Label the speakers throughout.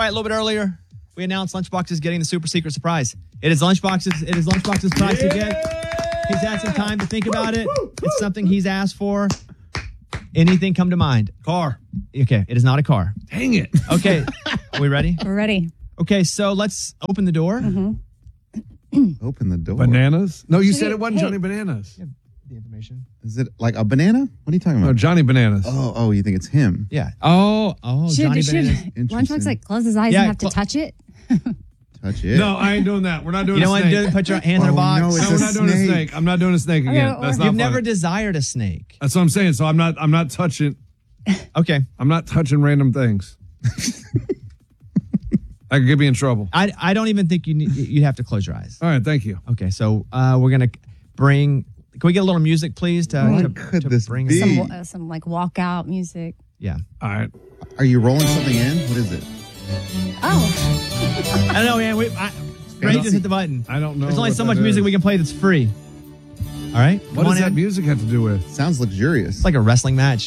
Speaker 1: right, a little bit earlier, we announced Lunchbox is getting the super secret surprise. It is Lunchbox's prize to get. He's had some time to think about it. It's something he's asked for. Anything come to mind?
Speaker 2: Car.
Speaker 1: Okay, it is not a car.
Speaker 2: Dang it.
Speaker 1: Okay, are we ready?
Speaker 3: We're ready.
Speaker 1: Okay, so let's open the door.
Speaker 4: Open the door.
Speaker 2: Bananas? No, you said it wasn't Johnny Bananas.
Speaker 1: The information.
Speaker 4: Is it like a banana? What are you talking about?
Speaker 2: No, Johnny Bananas.
Speaker 4: Oh, you think it's him?
Speaker 1: Yeah. Oh, Johnny Bananas.
Speaker 4: Interesting.
Speaker 3: Lunchbox close his eyes
Speaker 1: Yeah,
Speaker 3: and have to touch it?
Speaker 4: Touch it.
Speaker 2: No, I ain't doing that. We're not doing
Speaker 1: You
Speaker 2: a
Speaker 1: don't want
Speaker 2: snake.
Speaker 1: to do it? Put your hands in a
Speaker 4: Oh,
Speaker 1: box.
Speaker 4: no, it's
Speaker 2: No,
Speaker 4: a
Speaker 2: we're not doing a
Speaker 4: snake.
Speaker 2: snake. I'm not doing a snake again.
Speaker 3: Okay,
Speaker 2: That's
Speaker 3: or-
Speaker 2: not
Speaker 1: You've never
Speaker 2: funny.
Speaker 1: desired a snake.
Speaker 2: That's what I'm saying. So I'm not touching.
Speaker 1: Okay.
Speaker 2: I'm not touching random things. I could get me in trouble.
Speaker 1: I don't even think you'd have to close your eyes.
Speaker 2: All right, thank you.
Speaker 1: Okay, so we're going to bring... Can we get a little music, please?
Speaker 4: What could this
Speaker 1: bring
Speaker 4: be?
Speaker 3: Some like walkout music.
Speaker 1: Yeah.
Speaker 2: All right.
Speaker 4: Are you rolling something in? What is it?
Speaker 3: Oh,
Speaker 1: I don't know, man. Ray just hit the button.
Speaker 2: I don't know.
Speaker 1: There's only
Speaker 2: what
Speaker 1: so much
Speaker 2: that
Speaker 1: music
Speaker 2: is.
Speaker 1: we can play that's free. All right?
Speaker 2: What
Speaker 1: Come
Speaker 2: does
Speaker 1: on
Speaker 2: that
Speaker 1: in.
Speaker 2: music have to do with?
Speaker 4: Sounds luxurious.
Speaker 1: It's like a wrestling match.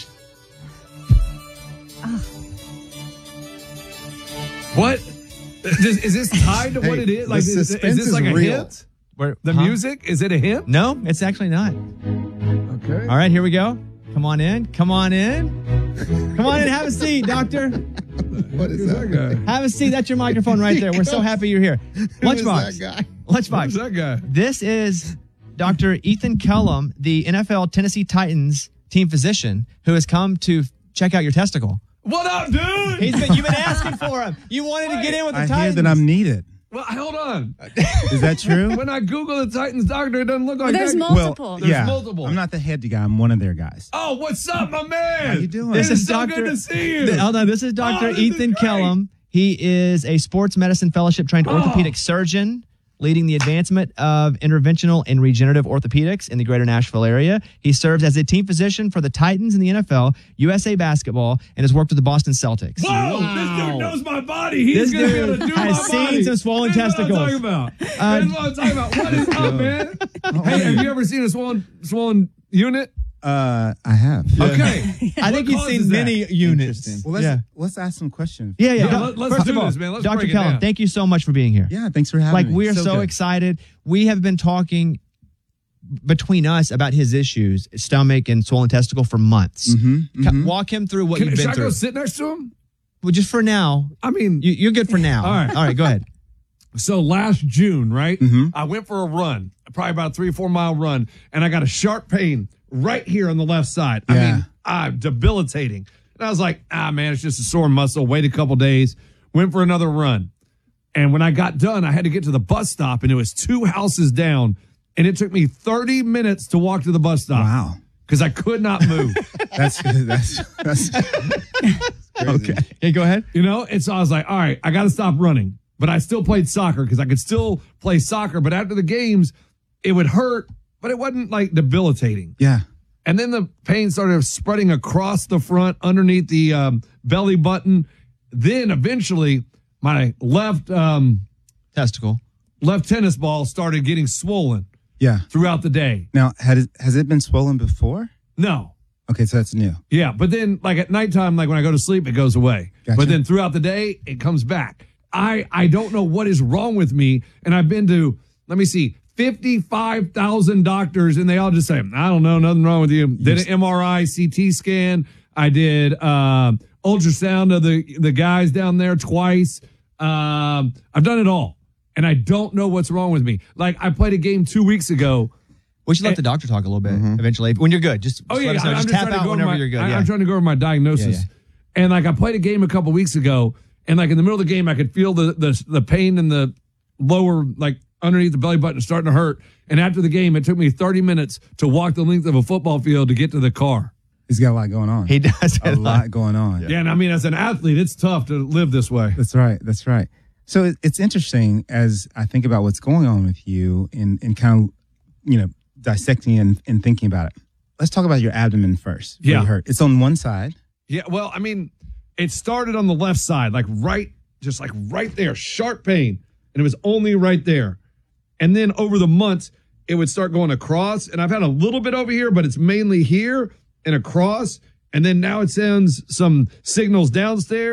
Speaker 2: What? Is this tied to what
Speaker 4: Hey,
Speaker 2: it is?
Speaker 4: the
Speaker 2: Like, is
Speaker 4: suspense
Speaker 2: this like
Speaker 4: is
Speaker 2: a
Speaker 4: real.
Speaker 2: hint?
Speaker 1: Where,
Speaker 2: The music? Is it a hint?
Speaker 1: No, it's actually not.
Speaker 2: Okay.
Speaker 1: All right, here we go. Come on in. Come on in. Come on in. Have a seat, doctor.
Speaker 4: What is
Speaker 2: Who's that guy?
Speaker 1: Have a seat. That's your microphone right there. We're so happy you're here.
Speaker 4: Who is
Speaker 1: Lunchbox.
Speaker 4: that guy?
Speaker 1: Lunchbox.
Speaker 2: Who's that guy?
Speaker 1: This is Dr. Ethan Kellum, the NFL Tennessee Titans team physician, who has come to check out your testicle.
Speaker 2: What up, dude?
Speaker 1: You've been asking for him. You wanted to get in with the
Speaker 5: I
Speaker 1: Titans.
Speaker 5: hear that I'm needed.
Speaker 2: Well, hold on.
Speaker 5: Is that true?
Speaker 2: When I Google the Titans doctor, it doesn't look like
Speaker 3: there's
Speaker 2: that.
Speaker 3: multiple.
Speaker 2: There's multiple.
Speaker 5: I'm not the head guy. I'm one of their guys.
Speaker 2: Oh, what's up, my man?
Speaker 5: How you doing?
Speaker 2: This
Speaker 1: This
Speaker 2: is
Speaker 1: is
Speaker 2: so
Speaker 1: Dr.
Speaker 2: good to see you.
Speaker 1: Hold on. This is Dr.
Speaker 2: this is
Speaker 1: Ethan
Speaker 2: great.
Speaker 1: Kellum. He is a sports medicine fellowship trained orthopedic surgeon, leading the advancement of interventional and regenerative orthopedics in the greater Nashville area. He serves as a team physician for the Titans in the NFL, USA Basketball, and has worked with the Boston Celtics.
Speaker 2: Whoa, this dude knows my body. He's
Speaker 1: This
Speaker 2: going to be able
Speaker 1: dude
Speaker 2: to do
Speaker 1: has
Speaker 2: my
Speaker 1: seen
Speaker 2: body.
Speaker 1: some swollen
Speaker 2: This is
Speaker 1: testicles.
Speaker 2: What I'm talking about. This is what I'm talking about. What is up, man? Hey, have you ever seen a swollen unit?
Speaker 5: I have.
Speaker 2: Okay.
Speaker 1: I think
Speaker 2: What
Speaker 1: he's
Speaker 2: causes
Speaker 1: seen many
Speaker 2: that?
Speaker 1: units.
Speaker 4: Interesting.
Speaker 5: Well, let's ask some questions.
Speaker 1: Yeah.
Speaker 2: Let's
Speaker 1: First
Speaker 2: do
Speaker 1: of all,
Speaker 2: this, man. Let's
Speaker 1: Dr.
Speaker 2: break it
Speaker 1: Kellum,
Speaker 2: down.
Speaker 1: thank you so much for being here.
Speaker 5: Yeah, thanks for having me.
Speaker 1: We are so
Speaker 5: good.
Speaker 1: excited. We have been talking between us about his issues, stomach and swollen testicle, for months. Walk him through what you've
Speaker 2: Should
Speaker 1: been
Speaker 2: I go
Speaker 1: through.
Speaker 2: sit next to him?
Speaker 1: Well, just for now.
Speaker 2: I mean,
Speaker 1: You're good for now.
Speaker 2: All right.
Speaker 1: Go ahead.
Speaker 2: so last June, right? I went for a run, probably about a 3-4 mile run, and I got a sharp pain right here on the left side. I
Speaker 5: Yeah.
Speaker 2: mean, debilitating. And I was like, man, it's just a sore muscle. Wait a couple days. Went for another run. And when I got done, I had to get to the bus stop, and it was 2 houses down. And it took me 30 minutes to walk to the bus stop.
Speaker 5: Wow.
Speaker 2: Because I could not move.
Speaker 5: That's okay.
Speaker 1: Okay, go ahead.
Speaker 2: You know, and so I was like, all right, I got to stop running. But I still played soccer because I could still play soccer. But after the games, it would hurt, but it wasn't like debilitating.
Speaker 5: Yeah.
Speaker 2: And then the pain started spreading across the front, underneath the belly button. Then eventually, my left
Speaker 1: Testicle.
Speaker 2: tennis ball started getting swollen
Speaker 5: Yeah.
Speaker 2: throughout the day.
Speaker 5: Now, has it been swollen before?
Speaker 2: No.
Speaker 5: Okay, so that's new.
Speaker 2: Yeah, but then like at nighttime, like when I go to sleep, it goes away.
Speaker 5: Gotcha.
Speaker 2: But then throughout the day, it comes back. I don't know what is wrong with me. And I've been to, 55,000 doctors, and they all just say, I don't know, nothing wrong with you. Did an MRI, CT scan. I did ultrasound of the guys down there twice. I've done it all. And I don't know what's wrong with me. Like I played a game 2 weeks ago.
Speaker 1: We should let the doctor talk a little bit eventually. When you're good, just
Speaker 2: Oh, yeah.
Speaker 1: let us know.
Speaker 2: I'm
Speaker 1: Just
Speaker 2: just
Speaker 1: tap
Speaker 2: trying to
Speaker 1: out
Speaker 2: go over
Speaker 1: whenever
Speaker 2: my,
Speaker 1: you're good.
Speaker 2: I'm trying to go over my diagnosis.
Speaker 1: Yeah.
Speaker 2: And like I played a game a couple weeks ago, and like in the middle of the game, I could feel the pain in the lower, like underneath the belly button starting to hurt. And after the game, it took me 30 minutes to walk the length of a football field to get to the car.
Speaker 5: He's got a lot going on.
Speaker 1: He does.
Speaker 5: a lot going on.
Speaker 2: Yeah, and I mean, as an athlete, it's tough to live this way.
Speaker 5: That's right. That's right. So it's interesting as I think about what's going on with you and kind of, dissecting and thinking about it. Let's talk about your abdomen first. Where
Speaker 2: Yeah.
Speaker 5: you hurt. It's on one side.
Speaker 2: Yeah, well, I mean, it started on the left side, like right there, sharp pain. And it was only right there. And then over the months, it would start going across. And I've had a little bit over here, but it's mainly here and across. And then now it sends some signals downstairs.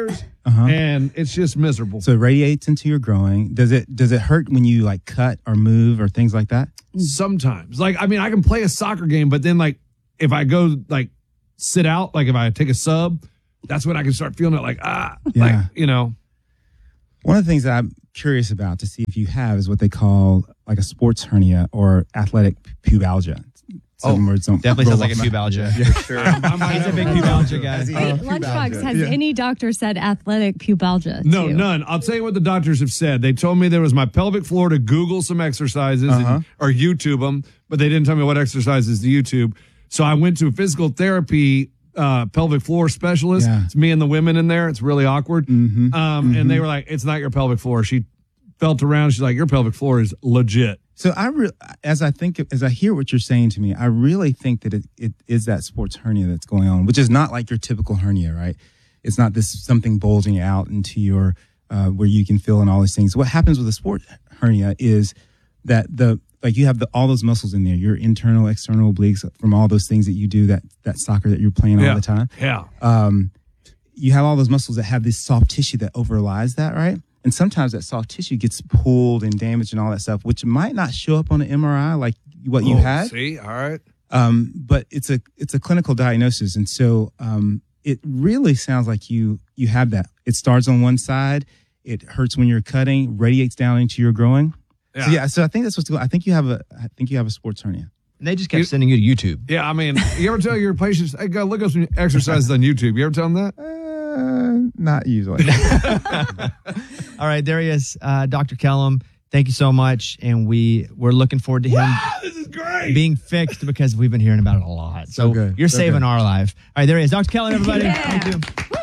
Speaker 2: and it's just miserable.
Speaker 5: So it radiates into your groin. Does it hurt when you like cut or move or things like that?
Speaker 2: Sometimes, like, I mean, I can play a soccer game, but then like if I go like sit out, like if I take a sub, that's when I can start feeling it like, like, you know.
Speaker 5: One of the things that I'm curious about to see if you have is what they call like a sports hernia or athletic pubalgia. Some words don't
Speaker 1: Definitely
Speaker 5: roll
Speaker 1: sounds like a
Speaker 5: off my-
Speaker 1: pubalgia.
Speaker 4: For sure.
Speaker 1: He's a big pubalgia guy.
Speaker 3: Wait, Lunchbox, has any doctor said athletic pubalgia? to
Speaker 2: No,
Speaker 3: you?
Speaker 2: none. I'll tell you what the doctors have said. They told me there was my pelvic floor to Google some exercises or YouTube them, but they didn't tell me what exercises to YouTube. So I went to a physical therapy pelvic floor specialist.
Speaker 5: Yeah.
Speaker 2: It's me and the women in there. It's really awkward. And they were like, it's not your pelvic floor. She felt around. She's like, your pelvic floor is legit.
Speaker 5: So as I hear what you're saying to me, I really think that it is that sports hernia that's going on, which is not like your typical hernia, right? It's not this something bulging out into your where you can feel and all these things. What happens with a sports hernia is that you have all those muscles in there, your internal, external obliques from all those things that you do, that soccer that you're playing all the time.
Speaker 2: Yeah.
Speaker 5: You have all those muscles that have this soft tissue that overlies that, right? And sometimes that soft tissue gets pulled and damaged and all that stuff, which might not show up on an MRI like what you had.
Speaker 2: See, all right.
Speaker 5: But it's a clinical diagnosis, and so it really sounds like you have that. It starts on one side, it hurts when you're cutting, radiates down into your groin.
Speaker 2: Yeah.
Speaker 5: So I think that's what's going. I think you have a sports hernia.
Speaker 1: And they just kept sending you to YouTube.
Speaker 2: Yeah, I mean, you ever tell your patients, hey, go look up some exercises on YouTube? You ever tell them that?
Speaker 5: Not usually.
Speaker 1: All right, there he is, Dr. Kellum. Thank you so much, and we're looking forward to him
Speaker 2: This is great.
Speaker 1: being fixed because we've been hearing about it a lot. So
Speaker 5: good.
Speaker 1: you're
Speaker 5: So
Speaker 1: saving
Speaker 5: good.
Speaker 1: our life. All right, there he is, Dr. Kellum, everybody.
Speaker 3: Yeah.
Speaker 1: Thank you.